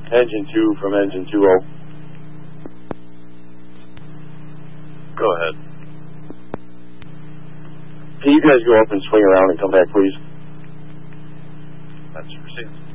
Engine 2 from engine 2-0. Go ahead. Can you guys go up and swing around and come back, please? That's received.